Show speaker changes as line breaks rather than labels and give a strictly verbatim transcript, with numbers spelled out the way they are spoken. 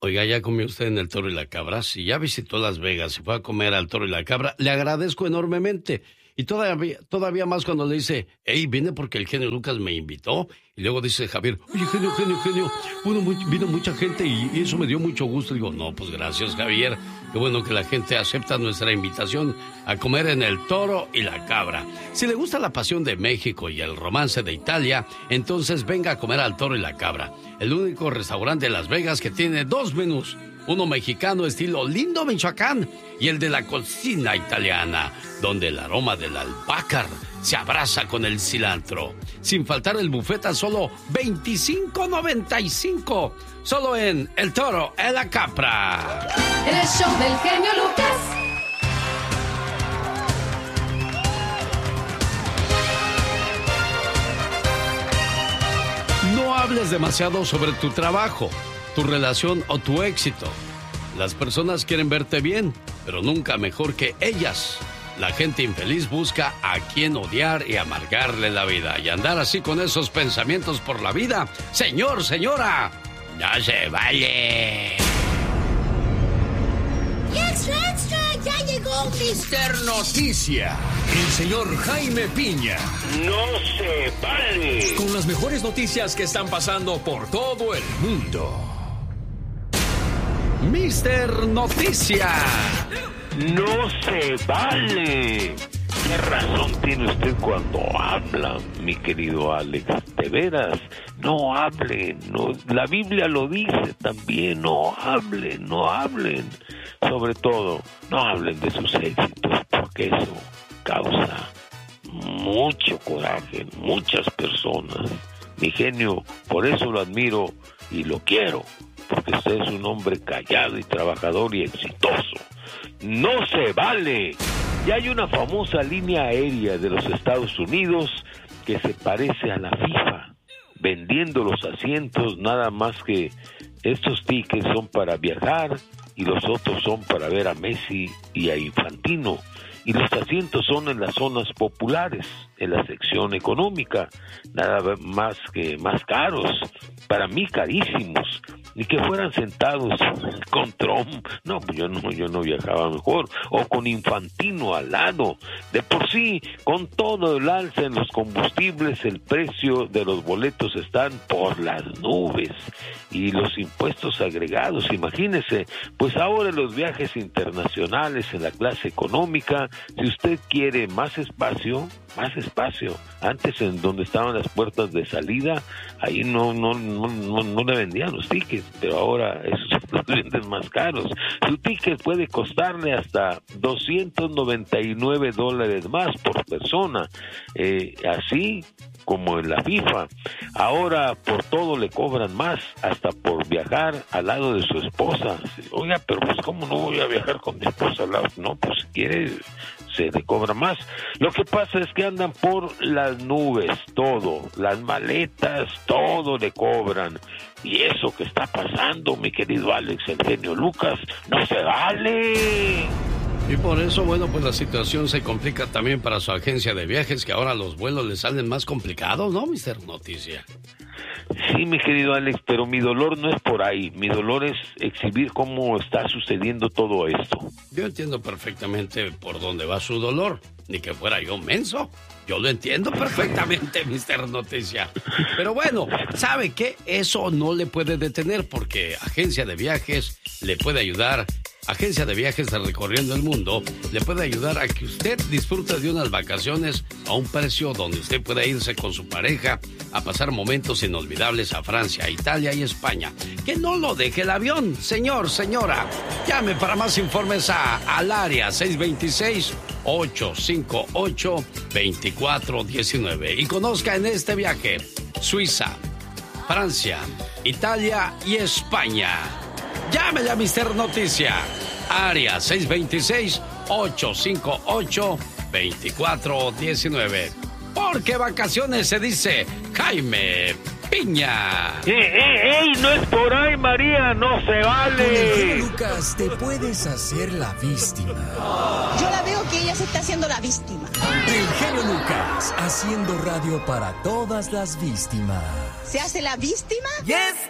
Oiga, ¿ya comió usted en el Toro y la Cabra? Si ya visitó Las Vegas y fue a comer al Toro y la Cabra, le agradezco enormemente. Y todavía, todavía más cuando le dice, hey, vine porque el genio Lucas me invitó. Y luego dice Javier, oye, genio, genio, genio, bueno, muy, vino mucha gente y, y eso me dio mucho gusto. Digo, no, pues gracias, Javier. Qué bueno que la gente acepta nuestra invitación a comer en el Toro y la Cabra. Si le gusta la pasión de México y el romance de Italia, entonces venga a comer al Toro y la Cabra. El único restaurante de Las Vegas que tiene dos menús. Uno mexicano estilo Lindo, Michoacán, y el de la cocina italiana, donde el aroma del albahaca se abraza con el cilantro. Sin faltar el buffet a solo veinticinco noventa y cinco. Solo en El Toro y la Cabra.
El show del genio Lucas.
No hables demasiado sobre tu trabajo, tu relación o tu éxito. Las personas quieren verte bien, pero nunca mejor que ellas. La gente infeliz busca a quien odiar y amargarle la vida. Y andar así con esos pensamientos por la vida, señor, señora, no se vale.
¡Extra, extra! ¡Ya llegó mister
Noticia! El señor Jaime Piña.
¡No se vale!
Con las mejores noticias que están pasando por todo el mundo.
mister Noticia.
¡No se vale! ¿Qué razón tiene usted cuando habla, mi querido Alex? De veras, no hablen. No, la Biblia lo dice también, no hablen, no hablen. Sobre todo, no hablen de sus éxitos, porque eso causa mucho coraje en muchas personas. Mi genio, por eso lo admiro y lo quiero, porque usted es un hombre callado y trabajador y exitoso. ¡No se vale! Ya hay una famosa línea aérea de los Estados Unidos que se parece a la FIFA, vendiendo los asientos, nada más que estos tickets son para viajar y los otros son para ver a Messi y a Infantino. Y los asientos son en las zonas populares, en la sección económica, nada más que más caros, para mí carísimos, ni que fueran sentados con Trump. No, yo no, yo no viajaba mejor, o con Infantino al lado. De por sí, con todo el alza en los combustibles, el precio de los boletos están por las nubes, y los impuestos agregados, imagínese, pues ahora los viajes internacionales en la clase económica, si usted quiere más espacio, más espacio. Antes, en donde estaban las puertas de salida, ahí no no no no, no le vendían los tickets, pero ahora esos los venden más caros. Su ticket puede costarle hasta doscientos noventa y nueve dólares más por persona, eh, así como en la FIFA. Ahora por todo le cobran más, hasta por viajar al lado de su esposa. Oiga, pero pues ¿cómo no voy a viajar con mi esposa al lado? No, pues si quiere se le cobra más. Lo que pasa es que andan por las nubes, todo, las maletas, todo le cobran. Y eso que está pasando, mi querido Alex, el genio Lucas, no se vale.
Y por eso, bueno, pues la situación se complica también para su agencia de viajes, que ahora los vuelos le salen más complicados, ¿no, mister Noticia?
Sí, mi querido Alex, pero mi dolor no es por ahí. Mi dolor es exhibir cómo está sucediendo todo esto.
Yo entiendo perfectamente por dónde va su dolor. Ni que fuera yo menso. Yo lo entiendo perfectamente, mister Noticia. Pero bueno, ¿sabe qué? Eso no le puede detener, porque Agencia de Viajes le puede ayudar. Agencia de Viajes de Recorriendo el Mundo le puede ayudar a que usted disfrute de unas vacaciones a un precio donde usted pueda irse con su pareja a pasar momentos inolvidables a Francia, Italia y España. Que no lo deje el avión, señor, señora. Llame para más informes a, al área seis dos seis, ocho cinco ocho, dos cuatro uno nueve y conozca en este viaje Suiza, Francia, Italia y España. Llámele a mister Noticia, área seis dos seis, ocho cinco ocho, dos cuatro uno nueve. Porque vacaciones se dice Jaime Piña.
¡Eh, eh, ey! No es por ahí, María, no se vale.
Con el genio Lucas te puedes hacer la víctima.
Yo la veo que ella se está haciendo la víctima.
El genio Lucas, haciendo radio para todas las víctimas.
¿Se hace la víctima?
Yes.